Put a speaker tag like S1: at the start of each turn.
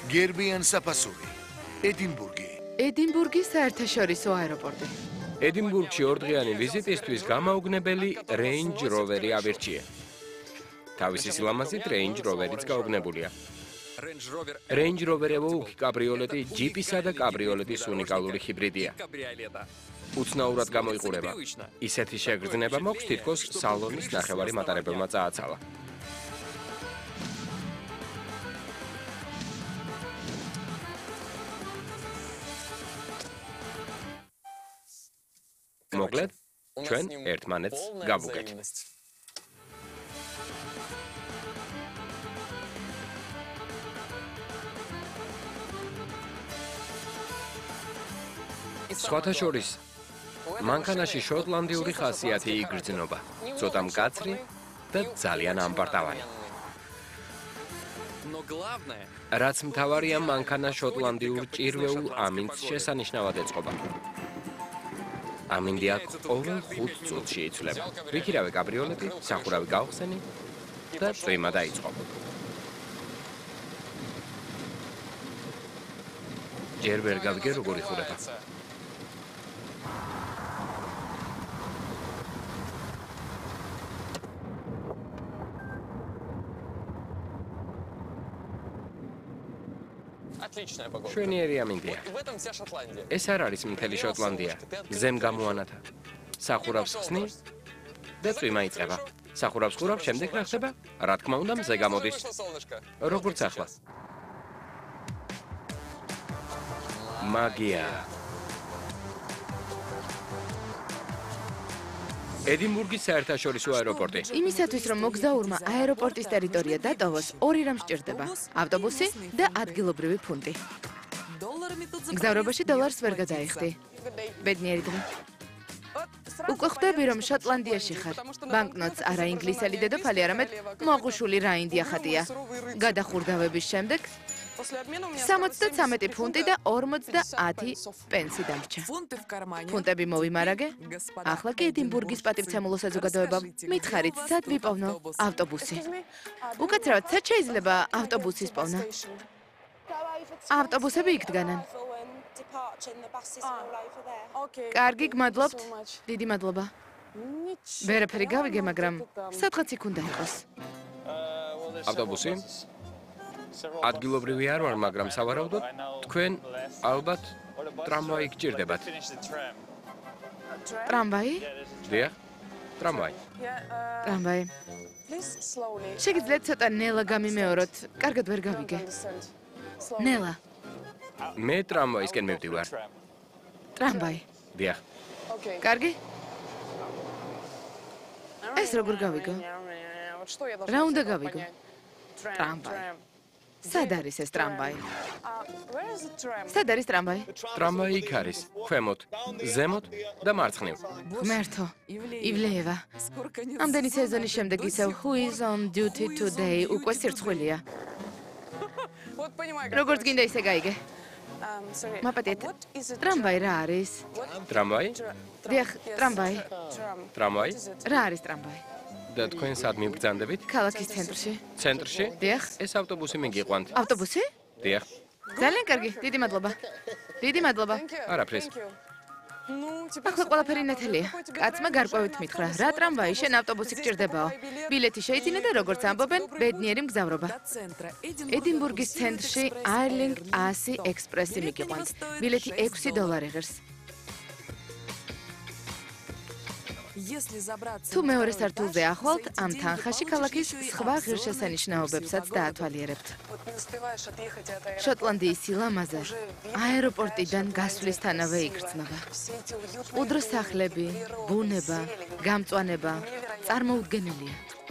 S1: გერბიან საფასური, ედინბურგი.
S2: ედინბურგის საერთაშორისო აეროპორტი.
S3: ედინბურგში ორდღიანი ვიზიტისთვის გამაუგნებელი Range Rover-ი ავირჩია. თავისი სილამაზით Range Rover-იც გაუგნებულია. Range Rover-ი კაბრიოლეტი ჯიპისა და კაბრიოლეტის უნიკალური ჰიბრიდია. უცნაურად გამოიყურება. ისეთი შეგრძნება მოქვს, თითქოს სალონის ნახევარი მატარებელმა წააცალა. მოკლედ, ჩვენ ერთმანეთს გავუგეთ. სხვათა შორის, მანქანაში შოტლანდიური ხასიათი იგრძნობა, ცოტა მკაცრი და ძალიან ამპარტავანი. რაც მთავარია, მანქანა შოტლანდიურ ჭირვეულ ამინდს შესანიშნავად ეწყობა. ამინდი აქ ყოველ 5 წუთში იცვლება. რიქირავე კაბრიოლეტი, სახურავი გავხსენი და წვიმა დაიწყო. ჯერ ვერ გავიგე როგორ იხურება. შვენიერი ამინდია. ეს არ არის მთელი შოტლანდია. ზემ გამოანათა. სახურავს ხსნი და წვიმა იწყება. სახურავს ხურავ, შემდეგ რა ხდება? რა თქმა უნდა, მზე გამოდის. როგორც ახლა. მაგია. ედინბურგის საერთაშორისო აეროპორტი.
S2: იმისათვის, რომ მოგზაურმა აეროპორტის ტერიტორია დატოვოს, ორი რამ სჭირდება: ავტობუსი და ადგილობრივი ფუნტი. მგზავრობაში დოლარს ვერ გადაიხდი. ბედნიერი დღე. უკვე ხვდები, რომ შოტლანდიაში ხარ. ბანკნოტს არა ინგლისელი დედოფალი, არამედ მოღუშული რაინდია ხატია. გადახურდავების შემდეგ 73 ფუნტი და 50 პენსი დამრჩა. ფუნტები მოვიმარაგე. ახლა კი ედინბურგის პატივცემულო საზოგადოება მითხარით, სად ვიპოვნო ავტობუსი. უკაცრავად, სად შეიძლება ავტობუსის პოვნა? ავტობუსები იქ დგანან. კარგი, გმადლობთ. დიდი მადლობა. ვერაფერი გავიგე, მაგრამ სადღაც იქ უნდა იყოს.
S3: ავტობუსი? ადგილობრივი არ ვარ, მაგრამ სავარაუდოდ თქვენ ალბათ ტრამვაი გჭირდებათ.
S2: ტრამვაი?
S3: დიახ, ტრამვაი.
S2: ტრამვაი. შეგიძლიათ ცოტა ნელა გამიმეოროთ, კარგად ვერ გავიგე. ნელა.
S3: მე ტრამვაისკენ მივდივარ.
S2: ტრამვაი.
S3: დიახ.
S2: კარგი? ეს როგორ გავიგო? რა უნდა გავიგო? ტრამვაი. სად არის ეს ტრამვაი? სად არის ტრამვაი?
S3: ტრამვაი იქ არის, ქვემოთ, ზემოთ და მარცხნივ.
S2: ღმერთო, ივლეევა. ამდენი სეზონის შემდეგ ისევ Who is on duty today უკვე სირცხვილია. როგორც გინდა ისე გაიგე. მაპატიეთ, ტრამვაი რა არის?
S3: ტრამვაი?
S2: დიახ, ტრამვაი.
S3: ტრამვაი?
S2: რა არის ტრამვაი?
S3: და თქვენ სად მიბრძანდებით?
S2: ქალაქის ცენტრში.
S3: ცენტრში?
S2: დიახ.
S3: ეს ავტობუსი მიგიყვანთ.
S2: ავტობუსი?
S3: დიახ.
S2: ძალიან კარგი, დიდი მადლობა. დიდი მადლობა.
S3: არაფრის.
S2: ახლა ყველაფერი ნათელია. კაცმა გარკვევით მითხრა, რა ტრამვაი შენ ავტობუსი გჭირდებაო. ბილეთი შეიძინე და როგორც ამბობენ, ბედნიერი მგზავრობა. ედინბურგის ცენტრში Airlink 100 ექსპრესი მიგიყვანთ. ბილეთი $6 ღირს. თუ მეორე სართულზე ახვალთ, ამ თანხაში ქალაქის სხვა ღირსშესანიშნაობებსაც დაათვალიერებთ. შოტლანდიის სილამაზე აეროპორტიდან გასვლისთანავე იგრძნობა. უდრო სახლები, ბუნება, გამწვანება წარმოუდგენელია.